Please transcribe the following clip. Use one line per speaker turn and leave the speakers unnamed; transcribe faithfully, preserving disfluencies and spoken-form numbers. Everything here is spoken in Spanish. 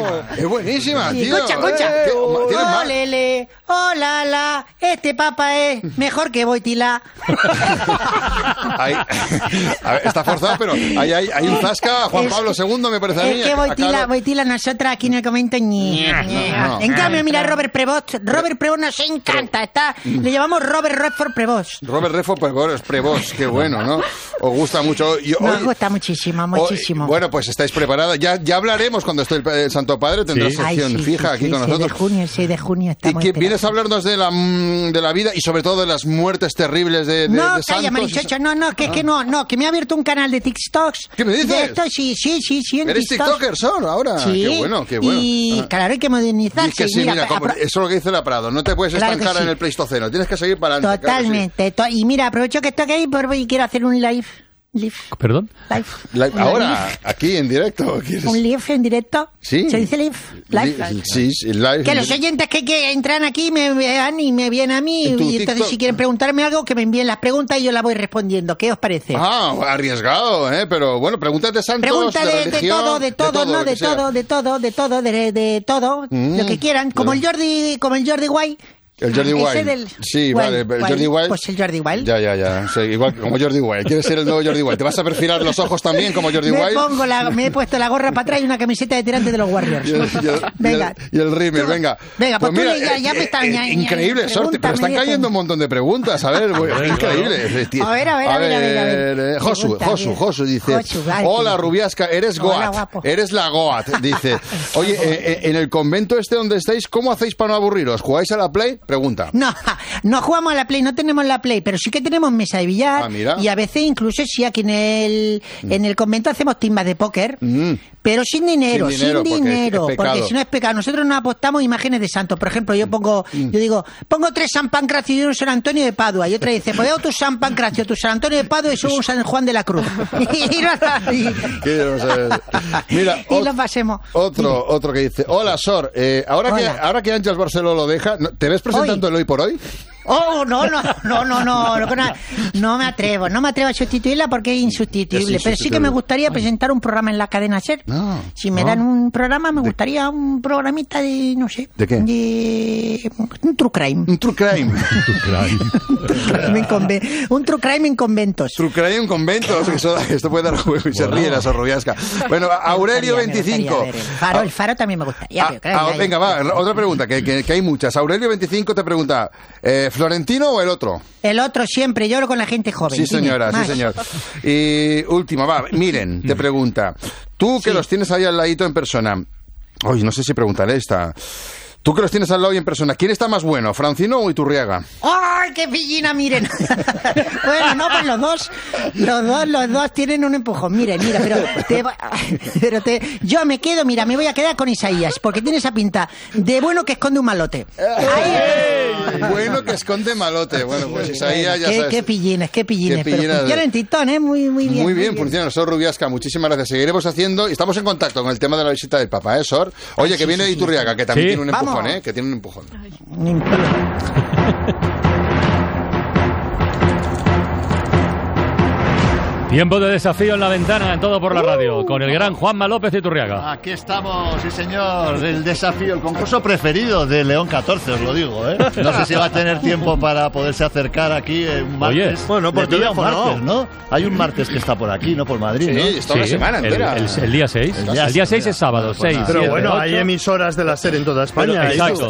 Es buenísima,
Sí,
tío.
escucha, escucha.
Eh, ¿tienes más?
Olele, hola, la, este papa es mejor que Boitila.
Hay, a ver, está forzado, pero hay, hay, hay un zasca, Juan
Es-
Pablo segundo, me parece a mí.
Es que
a
Boitila,
Carlos.
Boitila, nosotras aquí en el comento ñe.
no.
En cambio, mira Robert Prevost. Robert Prevost nos encanta. Está, le llamamos Robert Redford Prevost.
Robert Redford Prevost, Prevost, qué bueno, ¿no? Os gusta mucho. Y
Nos
hoy-
gusta muchísimo, muchísimo.
hoy- bueno, pues estáis preparadas. Ya, ya hablaremos cuando esté el, el Santo Padre, tendrá
Sí.
Ay,
sección
sí,
fija
sí,
aquí
sí,
con
seis
nosotros.
de junio, seis de junio
Y
estamos
que
esperando.
vienes a hablarnos de la, mm, de la vida y sobre todo de las muertes terribles de, de,
No,
de
calla,
santos.
Marichocho, no, no, que es que no, no, que me ha abierto un canal de TikToks.
¿Qué me dices?
De esto, sí, sí, sí, sí, en
¿Eres
TikTok.
TikToker, Sor, ahora?
Sí.
Qué bueno, qué bueno.
Y
Ah.
claro, hay que modernizarse.
Y es que sí, mira, como-
apro-
eso es lo que dice la Prado. No te puedes
Claro que
estancar
sí.
en el Pleistoceno. Tienes que seguir para adelante. claro que sí.
Totalmente. to- y mira, aprovecho que estoy aquí por- y quiero hacer un live. Live.
¿Perdón?
Live.
La-
Un
ahora,
live.
aquí en directo. ¿quieres?
Un live en directo.
Sí.
¿Se dice live? Live.
Li- Sí, sí, live.
Que los oyentes que, que entran aquí me vean y me vienen a mí.
¿En tu
Y entonces,
TikTok?
si quieren preguntarme algo, que me envíen las preguntas y yo las voy respondiendo. ¿Qué os parece?
Ah, arriesgado, ¿eh? Pero bueno, preguntas de santos,
Pregunta
de,
de, de
religión,
todo, de todo, no,
lo
de
que sea.
todo, de todo, de todo, de, de todo,
Mm.
lo que quieran. Como
Vale.
el Jordi, como el Jordi Wild.
El Jordi
Ese
Wild.
del-
Sí,
Wild,
vale, el
Wild.
Jordi Wild.
Pues el Jordi Wild.
Ya, ya, ya. Sí, igual que como Jordi Wild. ¿Quieres ser el nuevo Jordi Wild? ¿Te vas a perfilar los ojos también como Jordi
me,
Wild?
pongo la, me he puesto la gorra para atrás y una camiseta de tirante de los Warriors.
Y el, y el-
Venga.
y el, y el Rimmer, venga.
Venga, pues tú
mira,
ya- ya me están- ya- ya-
increíble, Sorte, pero están
pregúntame,
cayendo un montón de preguntas. A ver, güey, increíble.
A ver, a ver, a ver, a ver, a ver.
eh, Josu,
Pregunta,
Josu,
bien.
Josu dice,
Josu, vale.
hola Rubiasca, eres
Hola,
Goat,
guapo.
eres la Goat, dice. Oye, eh, eh, en el convento este donde estáis, ¿cómo hacéis para no aburriros? ¿Jugáis a la Play? Pregunta.
No, no jugamos a la Play, no tenemos la Play, pero sí que tenemos mesa de billar.
Ah, mira.
Y a veces incluso sí aquí en el, en el convento hacemos timbas de póker.
Mm.
Pero sin dinero,
Sin
sin
dinero,
dinero,
porque es- es
porque,
pecado.
si no es pecado. Nosotros no apostamos imágenes de santos. Por ejemplo, yo pongo,
Mm.
yo digo, pongo tres San Pancracio y un San Antonio de Padua. Y otra dice, pues tu San Pancracio, tu San Antonio de Padua y subo un San Juan de la Cruz. y, no- y-
¿Qué no sé? Mira,
y
ot-
lo pasemos.
Otro, otro que dice, hola Sor, eh, ahora, que,
Hola.
ahora que Ángels Barceló lo deja, ¿no- ¿te ves presentando
Hoy.
el hoy por hoy?
Oh, no, no, no, no, no, no, no, no me atrevo, no me atrevo a sustituirla porque es insustituible,
Es
pero sí que
insustituible.
me gustaría presentar un programa en la cadena SER.
No,
Si me
no.
dan un programa, me gustaría un programita de, no sé.
¿De qué?
De un true crime.
Un true crime.
Un true crime en conve- un true crime en conventos.
True crime en conventos. Eso, esto puede dar juego y se ríe la Sorrubiasca. Bueno, Aurelio
Me gustaría, me
veinticinco.
gustaría ver el Faro, el Faro también me gustaría.
Ah,
pero claro,
ah,
ya-
venga, va, otra pregunta, que, que- que hay muchas. Aurelio veinticinco te pregunta, eh, ¿Florentino o el otro?
El otro siempre, yo hablo con la gente joven.
Sí,
dime,
señora, sí,
más.
señor. Y última, va, miren, te pregunta, tú que
Sí.
los tienes ahí al ladito en persona, oye, no sé si preguntaré esta, tú que los tienes al lado y en persona, ¿quién está más bueno, Francino o Iturriaga?
¡Ay, qué pillina, miren! Bueno, no, pues los dos, los dos, los dos tienen un empujón. Miren, mira, pero, te, pero te, yo me quedo, mira, me voy a quedar con Isaías, porque tiene esa pinta de bueno que esconde un malote.
¡Ey! Bueno que esconde malote. Bueno, pues Isaías ya
Qué,
sabes.
qué pillines, qué pillines.
Qué
Pero
pillines.
funciona en Titón, ¿eh? Muy, muy bien.
Muy bien, funciona. Sor Rubiasca, muchísimas gracias. Seguiremos haciendo y estamos en contacto con el tema de la visita del Papa, ¿eh, Sor? Oye, que
sí,
viene
sí,
de
sí.
Iturriaga, que también
Sí.
tiene un empujón,
Vamos.
¿eh? Que tiene un empujón.
Tiempo de desafío en la ventana, en Todo por la Radio, con el gran Juanma López de Iturriaga.
Aquí estamos, sí señor, el desafío, el concurso preferido de León catorce, os lo digo, ¿eh? No sé si va a tener tiempo para poderse acercar aquí eh, un martes.
Oye,
bueno, por
teléfono.
un martes, ¿no? Hay un martes que está por aquí, ¿no? Por Madrid, ¿no?
Sí, está una
Sí,
semana
el,
entera.
el- el día seis.
El día
El día
seis,
seis es sábado,
pues nada.
seis.
Pero
siete,
bueno,
ocho.
hay emisoras de la SER en toda España.
Pero,
¿eh?
exacto.